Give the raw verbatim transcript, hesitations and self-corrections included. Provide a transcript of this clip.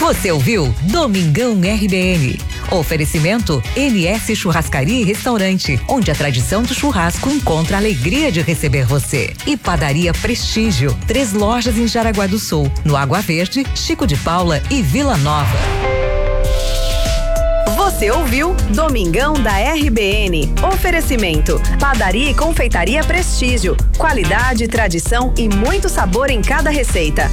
Você ouviu Domingão R B N. Oferecimento M S Churrascaria e Restaurante, onde a tradição do churrasco encontra a alegria de receber você. E Padaria Prestígio, três lojas em Jaraguá do Sul, no Água Verde, Chico de Paula e Vila Nova. Você ouviu Domingão da R B N. Oferecimento: Padaria e Confeitaria Prestígio. Qualidade, tradição e muito sabor em cada receita.